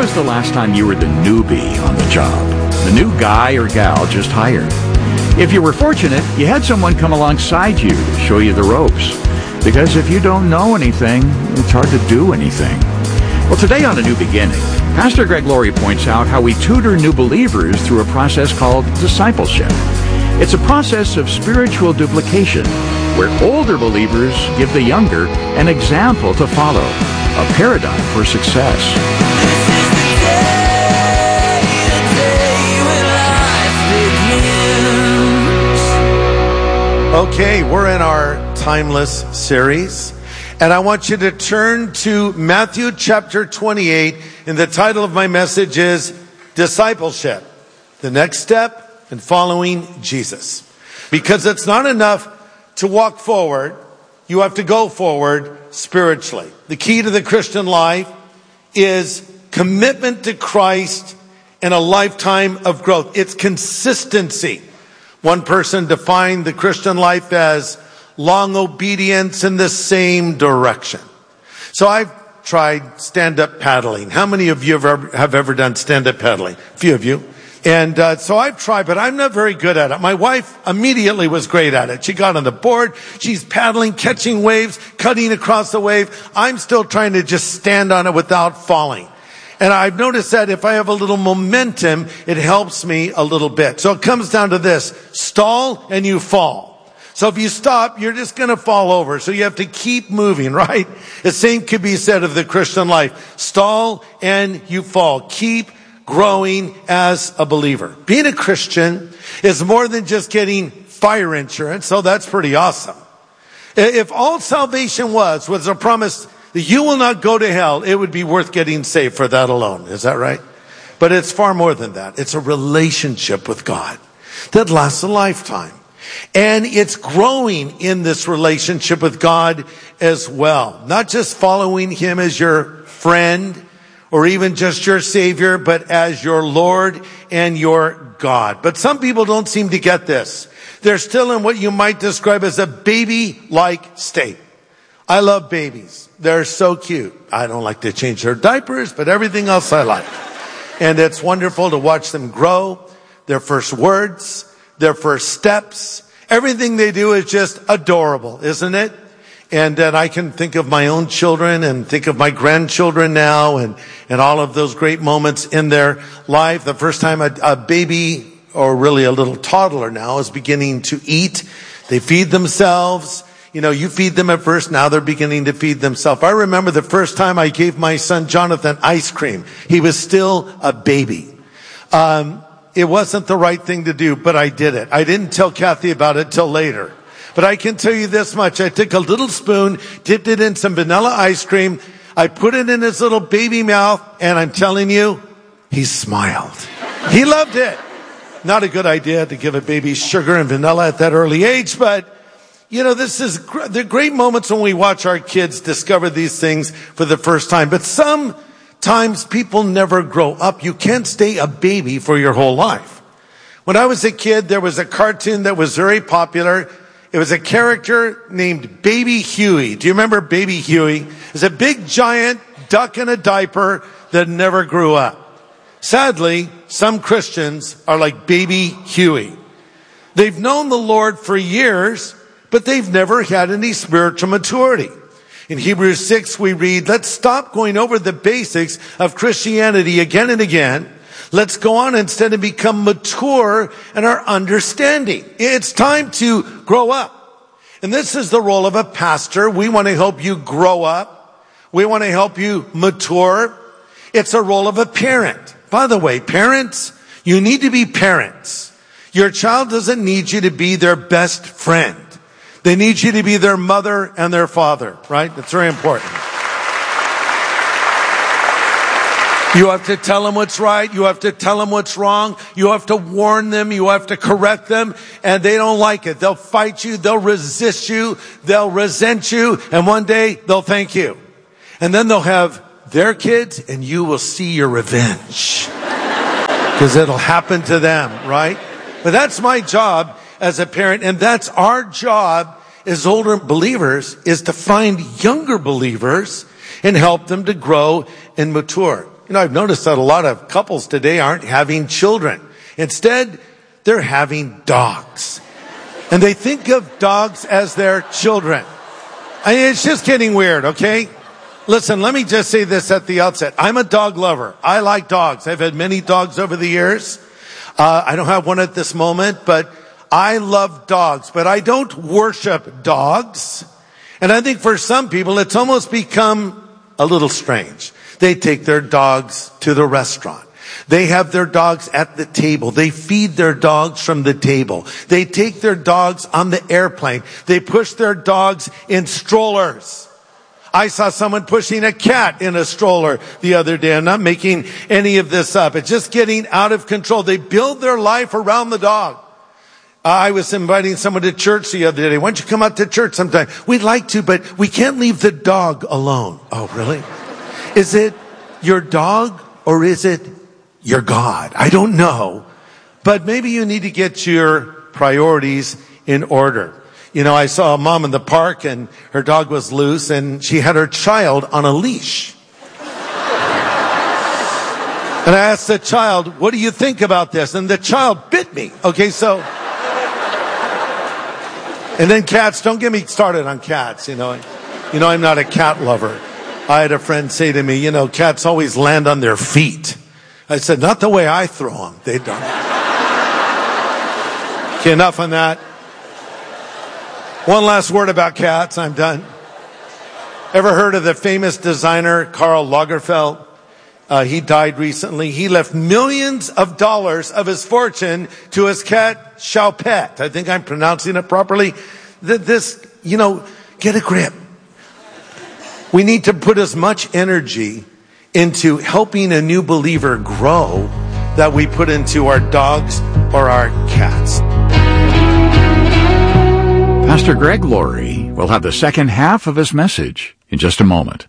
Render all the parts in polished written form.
was the last time you were the newbie on the job? The new guy or gal just hired. If you were fortunate, you had someone come alongside you to show you the ropes. Because if you don't know anything, it's hard to do anything. Well, today on A New Beginning, Pastor Greg Laurie points out how we tutor new believers through a process called discipleship. It's a process of spiritual duplication, where older believers give the younger an example to follow, a paradigm for success. Okay, we're in our Timeless series, and I want you to turn to Matthew chapter 28, and the title of my message is Discipleship, the next step in following Jesus. Because it's not enough to walk forward, you have to go forward spiritually. The key to the Christian life is commitment to Christ and a lifetime of growth. It's consistency. One person defined the Christian life as long obedience in the same direction. So I've tried stand-up paddling. How many of you have ever done stand-up paddling? A few of you. And so I've tried, but I'm not very good at it. My wife immediately was great at it. She got on the board. She's paddling, catching waves, cutting across the wave. I'm still trying to just stand on it without falling. And I've noticed that if I have a little momentum, it helps me a little bit. So it comes down to this: stall and you fall. So if you stop, you're just going to fall over. So you have to keep moving, right? The same could be said of the Christian life. Stall and you fall. Keep growing as a believer. Being a Christian is more than just getting fire insurance, so that's pretty awesome. If all salvation was a promise that you will not go to hell, it would be worth getting saved for that alone. Is that right? But it's far more than that. It's a relationship with God that lasts a lifetime. And it's growing in this relationship with God as well. Not just following Him as your friend or even just your Savior, but as your Lord and your God. But some people don't seem to get this. They're still in what you might describe as a baby-like state. I love babies. They're so cute. I don't like to change their diapers, but everything else I like. And it's wonderful to watch them grow, their first words, their first steps. Everything they do is just adorable, isn't it? And then I can think of my own children and think of my grandchildren now and all of those great moments in their life. The first time a baby, or really a little toddler now, is beginning to eat. They feed themselves. You know, you feed them at first, now they're beginning to feed themselves. I remember the first time I gave my son Jonathan ice cream. He was still a baby. It wasn't the right thing to do, but I did it. I didn't tell Kathy about it till later. But I can tell you this much. I took a little spoon, dipped it in some vanilla ice cream. I put it in his little baby mouth, and I'm telling you, he smiled. He loved it. Not a good idea to give a baby sugar and vanilla at that early age, but you know, they're great moments when we watch our kids discover these things for the first time. But sometimes people never grow up. You can't stay a baby for your whole life. When I was a kid, there was a cartoon that was very popular. It was a character named Baby Huey. Do you remember Baby Huey? It was a big giant duck in a diaper that never grew up. Sadly, some Christians are like Baby Huey. They've known the Lord for years, but they've never had any spiritual maturity. In Hebrews 6, we read, let's stop going over the basics of Christianity again and again. Let's go on instead and become mature in our understanding. It's time to grow up. And this is the role of a pastor. We want to help you grow up. We want to help you mature. It's a role of a parent. By the way, parents, you need to be parents. Your child doesn't need you to be their best friend. They need you to be their mother and their father, right? That's very important. You have to tell them what's right. You have to tell them what's wrong. You have to warn them. You have to correct them. And they don't like it. They'll fight you. They'll resist you. They'll resent you. And one day they'll thank you. And then they'll have their kids and you will see your revenge. Because it'll happen to them, right? But that's my job as a parent. And that's our job as older believers, is to find younger believers and help them to grow and mature. I've noticed that a lot of couples today aren't having children. Instead, they're having dogs. And they think of dogs as their children. It's just getting weird, okay? Listen, let me just say this at the outset. I'm a dog lover. I like dogs. I've had many dogs over the years. I don't have one at this moment, but I love dogs. But I don't worship dogs. And I think for some people, it's almost become a little strange. They take their dogs to the restaurant. They have their dogs at the table. They feed their dogs from the table. They take their dogs on the airplane. They push their dogs in strollers. I saw someone pushing a cat in a stroller the other day. I'm not making any of this up. It's just getting out of control. They build their life around the dog. I was inviting someone to church the other day. Why don't you come out to church sometime? We'd like to, but we can't leave the dog alone. Oh, really? Is it your dog or is it your God? I don't know. But maybe you need to get your priorities in order. I saw a mom in the park and her dog was loose and she had her child on a leash. And I asked the child, what do you think about this? And the child bit me. Okay, so... And then cats, don't get me started on cats, I'm not a cat lover. I had a friend say to me, cats always land on their feet. I said, not the way I throw them. They don't. Okay, enough on that. One last word about cats. I'm done. Ever heard of the famous designer Karl Lagerfeld? He died recently. He left millions of dollars of his fortune to his cat, Choupette. I think I'm pronouncing it properly. Get a grip. We need to put as much energy into helping a new believer grow that we put into our dogs or our cats. Pastor Greg Laurie will have the second half of his message in just a moment.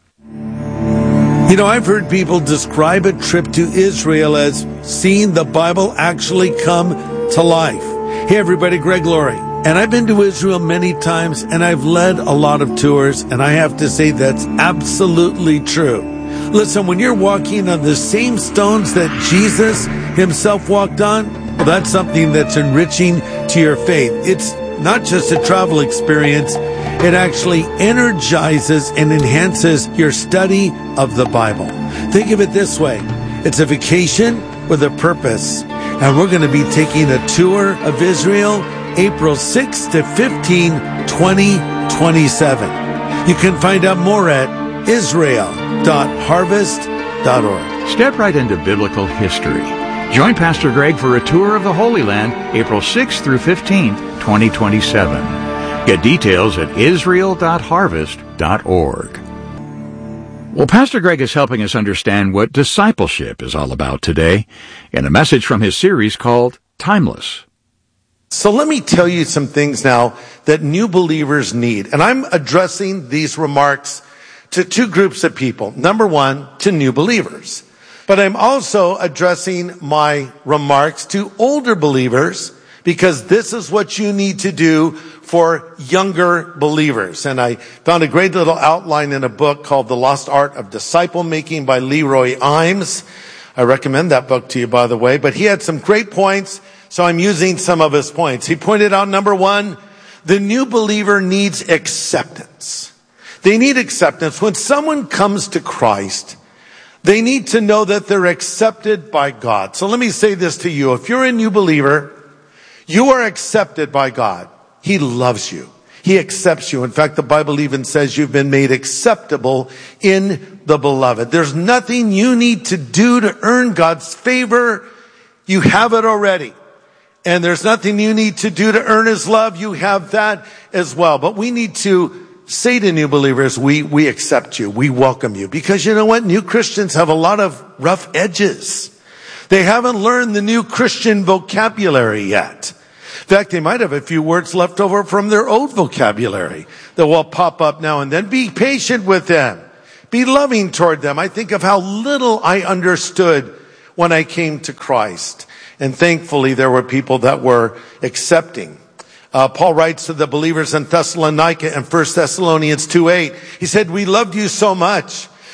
I've heard people describe a trip to Israel as seeing the Bible actually come to life. Hey everybody, Greg Laurie. And I've been to Israel many times and I've led a lot of tours and I have to say that's absolutely true. Listen, when you're walking on the same stones that Jesus himself walked on, well, that's something that's enriching to your faith. It's not just a travel experience. It actually energizes and enhances your study of the Bible. Think of it this way. It's a vacation with a purpose. And we're going to be taking a tour of Israel April 6 to 15, 2027. You can find out more at israel.harvest.org. Step right into biblical history. Join Pastor Greg for a tour of the Holy Land April 6th through 15th, 2027. Get details at israel.harvest.org. Well, Pastor Greg is helping us understand what discipleship is all about today in a message from his series called Timeless. So let me tell you some things now that new believers need. And I'm addressing these remarks to two groups of people. Number one, to new believers. But I'm also addressing my remarks to older believers because this is what you need to do for younger believers. And I found a great little outline in a book called The Lost Art of Disciple Making by Leroy Imes. I recommend that book to you, by the way. But he had some great points, so I'm using some of his points. He pointed out, number one, the new believer needs acceptance. They need acceptance. When someone comes to Christ, they need to know that they're accepted by God. So let me say this to you. If you're a new believer, you are accepted by God. He loves you. He accepts you. In fact, the Bible even says you've been made acceptable in the beloved. There's nothing you need to do to earn God's favor. You have it already. And there's nothing you need to do to earn his love. You have that as well. But we need to say to new believers, we accept you. We welcome you. Because you know what? New Christians have a lot of rough edges. They haven't learned the new Christian vocabulary yet. In fact, they might have a few words left over from their old vocabulary that will pop up now and then. Be patient with them. Be loving toward them. I think of how little I understood when I came to Christ. And thankfully, there were people that were accepting. Paul writes to the believers in Thessalonica in 1 Thessalonians 2:8. He said, we loved you so much.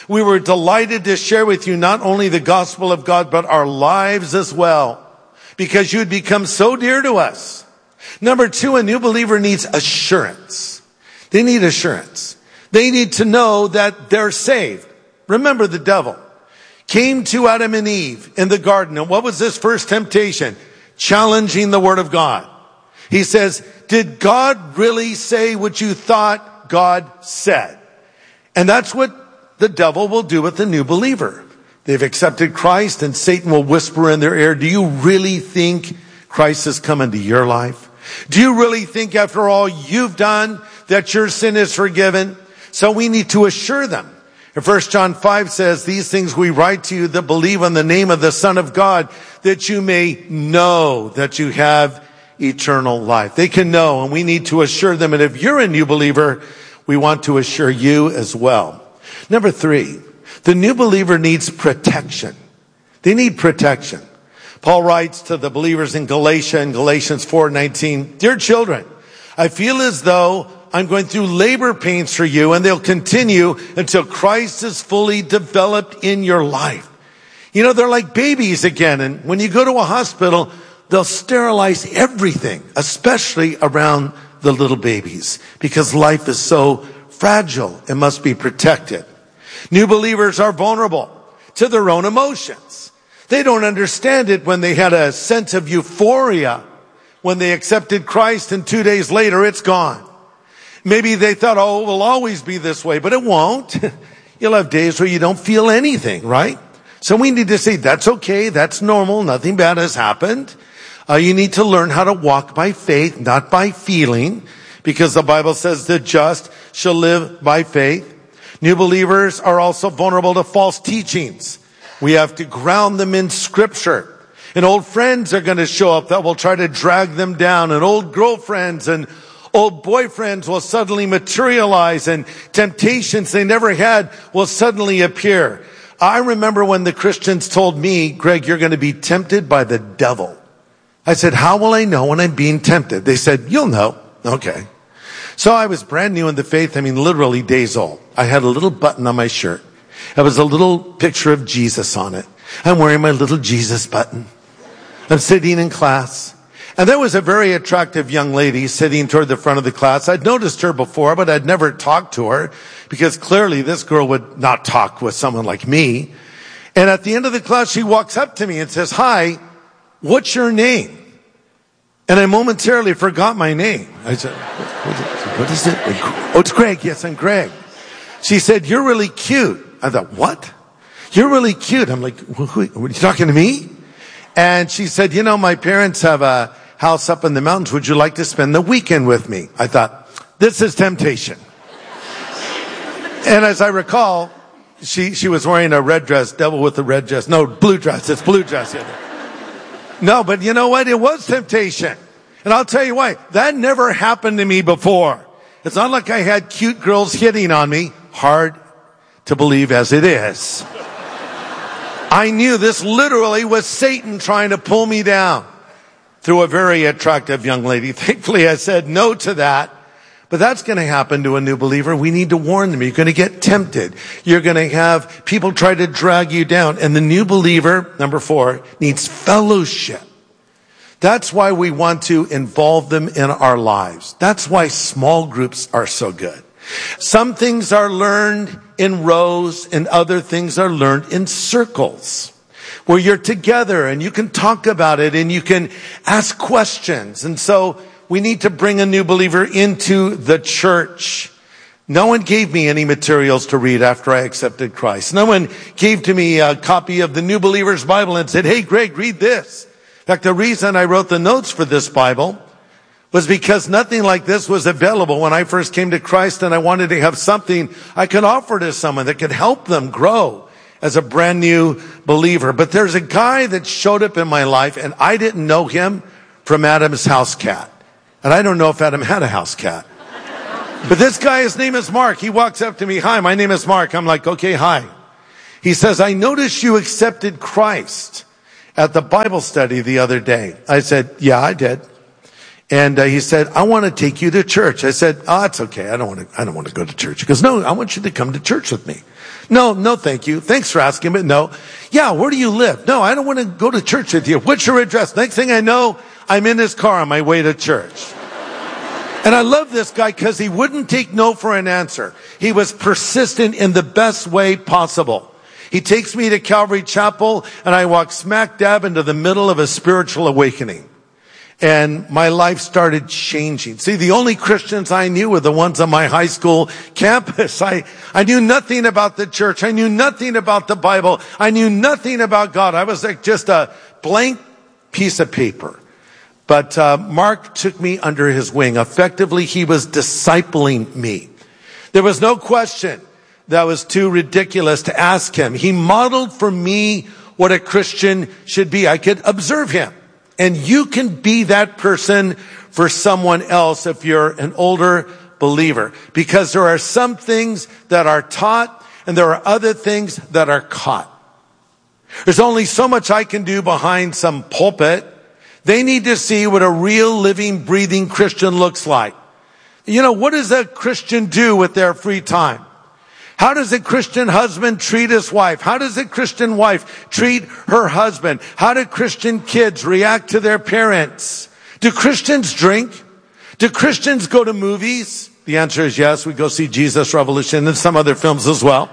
We were delighted to share with you not only the gospel of God, but our lives as well, because you had become so dear to us. Number 2, a new believer needs assurance. They need assurance. They need to know that they're saved. Remember, the devil came to Adam and Eve in the garden. And what was his first temptation? Challenging the word of God. He says, did God really say what you thought God said? And that's what the devil will do with the new believer. They've accepted Christ, and Satan will whisper in their ear, do you really think Christ has come into your life? Do you really think after all you've done that your sin is forgiven? So we need to assure them. And 1 John 5 says, these things we write to you that believe on the name of the Son of God, that you may know that you have eternal life. They can know, and we need to assure them. And if you're a new believer, we want to assure you as well. Number 3, the new believer needs protection. They need protection. Paul writes to the believers in Galatia, in Galatians 4:19, dear children, I feel as though I'm going through labor pains for you, and they'll continue until Christ is fully developed in your life. You know, they're like babies again. And when you go to a hospital, they'll sterilize everything, especially around the little babies, because life is so fragile. It must be protected. New believers are vulnerable to their own emotions. They don't understand it when they had a sense of euphoria when they accepted Christ, and 2 days later it's gone. Maybe they thought, oh, it will always be this way, but it won't. You'll have days where you don't feel anything, right? So we need to say, that's okay, that's normal, nothing bad has happened. You need to learn how to walk by faith, not by feeling, because the Bible says the just shall live by faith. New believers are also vulnerable to false teachings. We have to ground them in Scripture. And old friends are going to show up that will try to drag them down, and old girlfriends and old boyfriends will suddenly materialize, and temptations they never had will suddenly appear. I remember when the Christians told me, Greg, you're going to be tempted by the devil. I said, how will I know when I'm being tempted? They said, you'll know. Okay. So I was brand new in the faith. I mean, literally days old. I had a little button on my shirt. There was a little picture of Jesus on it. I'm wearing my little Jesus button. I'm sitting in class. And there was a very attractive young lady sitting toward the front of the class. I'd noticed her before, but I'd never talked to her, because clearly this girl would not talk with someone like me. And at the end of the class, she walks up to me and says, hi, what's your name? And I momentarily forgot my name. I said, what is it? Oh, it's Greg. Yes, I'm Greg. She said, you're really cute. I thought, what? You're really cute. I'm like, are you talking to me? And she said, you know, my parents have a house up in the mountains. Would you like to spend the weekend with me? I thought, this is temptation. And as I recall, she was wearing a red dress, devil with a red dress. No, blue dress. It's blue dress. No, but you know what? It was temptation. And I'll tell you why. That never happened to me before. It's not like I had cute girls hitting on me. Hard to believe as it is. I knew this literally was Satan trying to pull me down through a very attractive young lady. Thankfully, I said no to that. But that's going to happen to a new believer. We need to warn them. You're going to get tempted. You're going to have people try to drag you down. And the new believer, number 4, needs fellowship. That's why we want to involve them in our lives. That's why small groups are so good. Some things are learned in rows and other things are learned in circles, where you're together and you can talk about it and you can ask questions. And so we need to bring a new believer into the church. No one gave me any materials to read after I accepted Christ. No one gave to me a copy of the New Believer's Bible and said, hey, Greg, read this. In fact, the reason I wrote the notes for this Bible was because nothing like this was available when I first came to Christ, and I wanted to have something I could offer to someone that could help them grow as a brand new believer. But there's a guy that showed up in my life, and I didn't know him from Adam's house cat. And I don't know if Adam had a house cat. But this guy, his name is Mark. He walks up to me. Hi, my name is Mark. I'm like, okay, hi. He says, I noticed you accepted Christ at the Bible study the other day. I said, yeah, I did. And he said, I want to take you to church. I said, oh, it's okay. I don't want to go to church. He goes, no, I want you to come to church with me. No, thank you. Thanks for asking, but no. Yeah, where do you live? No, I don't want to go to church with you. What's your address? Next thing I know, I'm in his car on my way to church. And I love this guy because he wouldn't take no for an answer. He was persistent in the best way possible. He takes me to Calvary Chapel, and I walk smack dab into the middle of a spiritual awakening. And my life started changing. See, the only Christians I knew were the ones on my high school campus. I knew nothing about the church. I knew nothing about the Bible. I knew nothing about God. I was like just a blank piece of paper. But Mark took me under his wing. Effectively, he was discipling me. There was no question that was too ridiculous to ask him. He modeled for me what a Christian should be. I could observe him. And you can be that person for someone else if you're an older believer. Because there are some things that are taught and there are other things that are caught. There's only so much I can do behind some pulpit. They need to see what a real living, breathing Christian looks like. You know, what does a Christian do with their free time? How does a Christian husband treat his wife? How does a Christian wife treat her husband? How do Christian kids react to their parents? Do Christians drink? Do Christians go to movies? The answer is yes. We go see Jesus Revolution and some other films as well.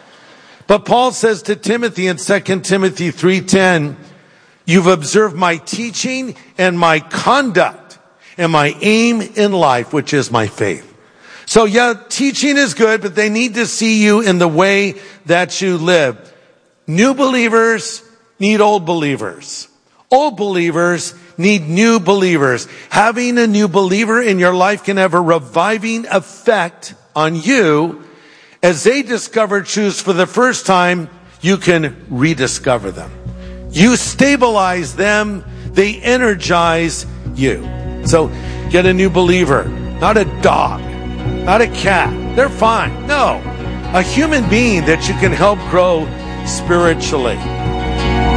But Paul says to Timothy in 2 Timothy 3:10, you've observed my teaching and my conduct and my aim in life, which is my faith. So yeah, teaching is good, but they need to see you in the way that you live. New believers need old believers. Old believers need new believers. Having a new believer in your life can have a reviving effect on you. As they discover truths for the first time, you can rediscover them. You stabilize them, they energize you. So get a new believer, not a dog. Not a cat. They're fine. No. A human being that you can help grow spiritually.